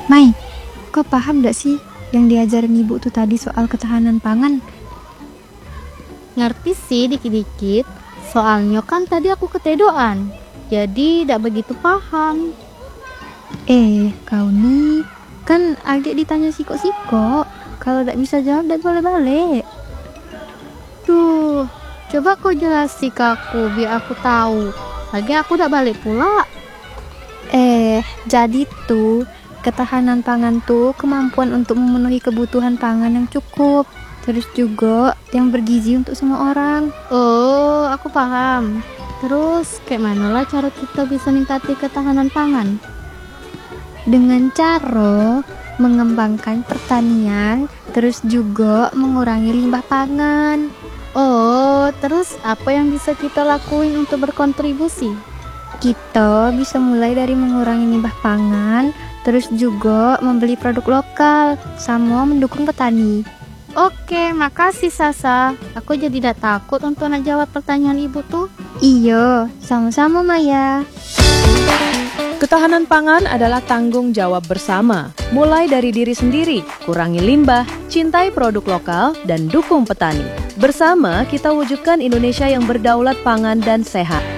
Mai, kau paham gak sih yang diajarin ibu tuh tadi soal ketahanan pangan? Ngerti sih dikit-dikit, soalnya kan tadi aku ketedoan, jadi tidak begitu paham. Kau nih, kan adik ditanya siko-siko. Kalau gak bisa jawab, gak boleh balik. Duh, coba kau jelasi ke aku biar aku tahu. Lagi aku udah balik pula. Jadi tuh, ketahanan pangan tuh kemampuan untuk memenuhi kebutuhan pangan yang cukup. Terus juga yang bergizi untuk semua orang. Oh, aku paham. Terus, kayak mana lah cara kita bisa ningkatin ketahanan pangan? Dengan cara mengembangkan pertanian, terus juga mengurangi limbah pangan. Oh, terus apa yang bisa kita lakuin untuk berkontribusi? Kita bisa mulai dari mengurangi limbah pangan, terus juga membeli produk lokal, sama mendukung petani. Oke, makasih Sasa. Aku jadi tidak takut untuk nak jawab pertanyaan ibu tuh. Iya, sama-sama Maya. Ketahanan pangan adalah tanggung jawab bersama, mulai dari diri sendiri, kurangi limbah, cintai produk lokal, dan dukung petani. Bersama kita wujudkan Indonesia yang berdaulat pangan dan sehat.